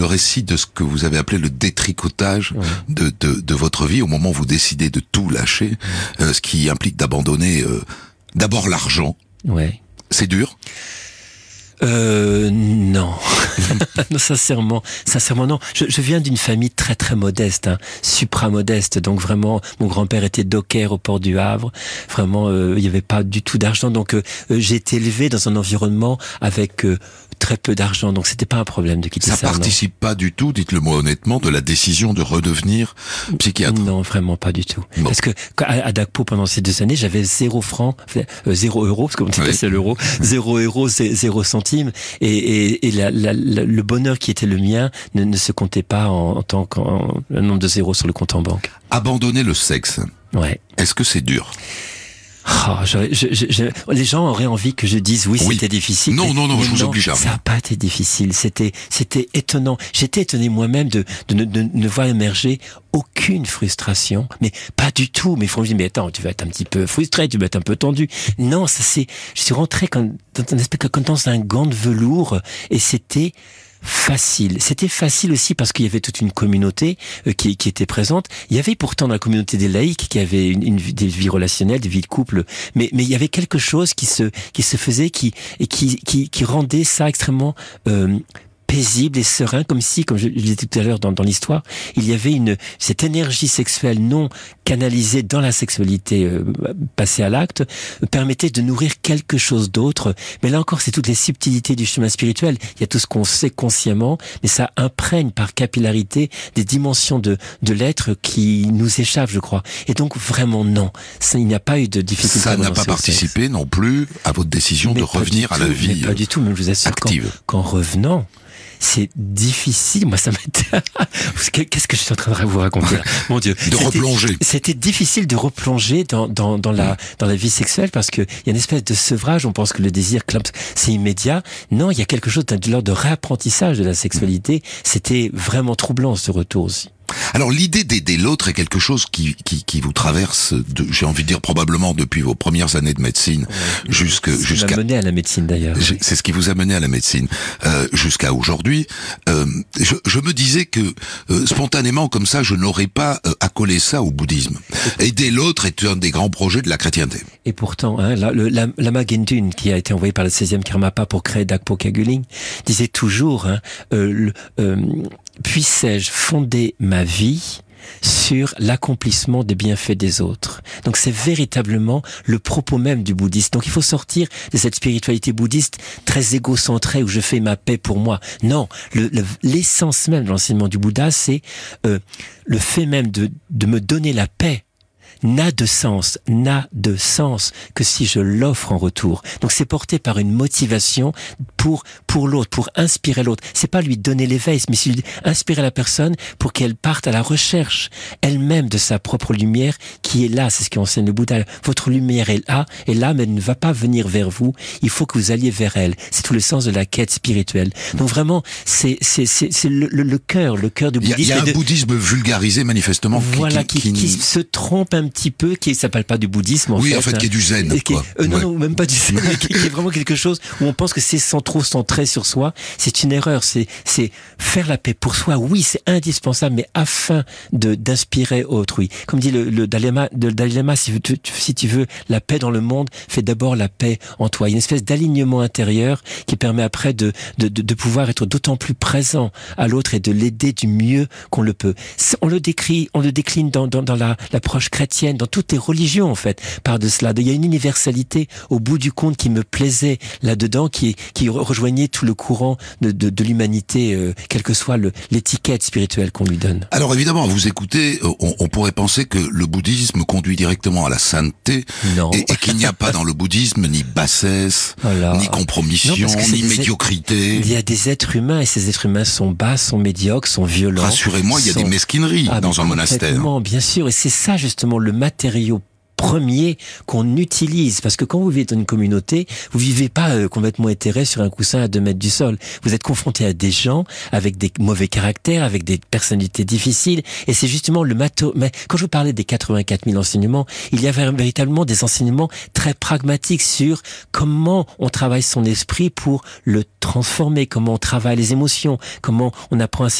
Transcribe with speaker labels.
Speaker 1: récit de ce que vous avez appelé le détricotage de votre vie au moment où vous décidez de tout lâcher, ce qui implique d'abandonner d'abord l'argent.
Speaker 2: Ouais.
Speaker 1: C'est dur?
Speaker 2: Non. Non, sincèrement non. Je viens d'une famille très très modeste, supra-modeste. Donc vraiment, mon grand-père était docker au port du Havre. Vraiment, il n'y avait pas du tout d'argent. Donc j'ai été élevé dans un environnement avec très peu d'argent. Donc c'était pas un problème de quitter ça.
Speaker 1: Ça participe pas du tout, dites-le-moi honnêtement, de la décision de redevenir psychiatre?
Speaker 2: Non, vraiment pas du tout. Bon. Parce que à Dagpo, pendant ces 2 années, j'avais 0 francs, 0 euros, parce qu'on dit c'est l'euro, 0 euros, 0 centimes. Et le bonheur qui était le mien ne se comptait pas en tant qu'un nombre de zéros sur le compte en banque.
Speaker 1: Abandonner le sexe.
Speaker 2: Ouais.
Speaker 1: Est-ce que c'est dur?
Speaker 2: Les gens auraient envie que je dise oui, c'était difficile.
Speaker 1: Non, je vous oblige à rien.
Speaker 2: Ça n'a pas été difficile. C'était étonnant. J'étais étonné moi-même de ne voir émerger aucune frustration, mais pas du tout. Mais faut me dire, mais attends, tu vas être un petit peu frustré, tu vas être un peu tendu. Non, je suis rentré comme dans un gant de velours, et c'était facile. C'était facile aussi parce qu'il y avait toute une communauté qui était présente. Il y avait pourtant dans la communauté des laïcs qui avaient des vies relationnelles, des vies de couple, mais il y avait quelque chose qui se faisait qui rendait ça extrêmement paisible et serein, comme je le disais tout à l'heure dans l'histoire, il y avait cette énergie sexuelle non canalisée dans la sexualité passée à l'acte, permettait de nourrir quelque chose d'autre. Mais là encore, c'est toutes les subtilités du chemin spirituel. Il y a tout ce qu'on sait consciemment, mais ça imprègne par capillarité des dimensions de l'être qui nous échappent, je crois. Et donc vraiment non, il n'y a pas eu de difficulté.
Speaker 1: Ça n'a pas participé non plus à votre décision de revenir à la vie
Speaker 2: pas du tout, même je vous assure qu'en revenant, c'est difficile. Moi, ça m'était... Qu'est-ce que je suis en train de vous raconter là? Mon Dieu.
Speaker 1: Replonger.
Speaker 2: C'était difficile de replonger dans la vie sexuelle parce que il y a une espèce de sevrage. On pense que le désir, c'est immédiat. Non, il y a quelque chose de l'ordre de réapprentissage de la sexualité. C'était vraiment troublant, ce retour aussi.
Speaker 1: Alors l'idée d'aider l'autre est quelque chose qui vous traverse, j'ai envie de dire probablement depuis vos premières années de médecine jusqu'à...
Speaker 2: Ça m'a mené à la médecine d'ailleurs.
Speaker 1: C'est ce qui vous a mené à la médecine jusqu'à aujourd'hui. Je me disais que spontanément comme ça, je n'aurais pas accolé ça au bouddhisme. Aider l'autre est un des grands projets de la chrétienté.
Speaker 2: Et pourtant, Lama Gendun, qui a été envoyé par le 16e Karmapa pour créer Dagpo Kagyu-Lin, disait toujours puissais-je fonder ma vie sur l'accomplissement des bienfaits des autres. Donc c'est véritablement le propos même du bouddhisme. Donc il faut sortir de cette spiritualité bouddhiste très égocentrée où je fais ma paix pour moi. Non, l'essence même de l'enseignement du Bouddha, c'est le fait même de me donner la paix n'a de sens que si je l'offre en retour. Donc c'est porté par une motivation pour l'autre, pour inspirer l'autre. C'est pas lui donner l'éveil, mais c'est lui inspirer la personne pour qu'elle parte à la recherche elle-même de sa propre lumière qui est là. C'est ce qu'enseigne le Bouddha. Votre lumière est là, mais elle ne va pas venir vers vous. Il faut que vous alliez vers elle. C'est tout le sens de la quête spirituelle. Donc vraiment, c'est le cœur du bouddhisme.
Speaker 1: Il y a un bouddhisme vulgarisé manifestement
Speaker 2: qui se trompe un petit peu, qui s'appelle pas du bouddhisme
Speaker 1: en fait, qui est du zen.
Speaker 2: Non, même pas du zen, qui est vraiment quelque chose où on pense que c'est trop centré sur soi. C'est une erreur. C'est faire la paix pour soi. Oui, c'est indispensable, mais afin d'inspirer autrui. Comme dit le Dalai Lama, si tu veux la paix dans le monde, fais d'abord la paix en toi. Il y a une espèce d'alignement intérieur qui permet après de pouvoir être d'autant plus présent à l'autre et de l'aider du mieux qu'on le peut. On le décline dans l'approche chrétienne, dans toutes les religions en fait, par de cela. Il y a une universalité au bout du compte qui me plaisait là-dedans, qui rejoignait tout le courant de l'humanité, quelle que soit l'étiquette spirituelle qu'on lui donne.
Speaker 1: Alors évidemment, à vous écouter, on pourrait penser que le bouddhisme conduit directement à la sainteté, et qu'il n'y a pas dans le bouddhisme ni bassesse, ni compromission, ni médiocrité.
Speaker 2: Il y a des êtres humains, et ces êtres humains sont bas, sont médiocres, sont violents.
Speaker 1: Rassurez-moi, il y a des mesquineries dans un monastère.
Speaker 2: Bien sûr, et c'est ça justement le matériau premier qu'on utilise, parce que quand vous vivez dans une communauté, vous vivez pas complètement éthéré sur un coussin à 2 mètres du sol. Vous êtes confronté à des gens avec des mauvais caractères, avec des personnalités difficiles, et c'est justement mais quand je vous parlais des 84 000 enseignements, il y avait véritablement des enseignements très pragmatiques sur comment on travaille son esprit pour le transformer, comment on travaille les émotions, comment on apprend à